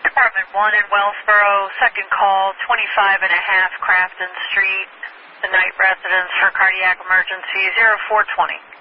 Department 1 in Wellsboro, second call, 25 and a half Crafton Street, the night residence for cardiac emergency, 0420.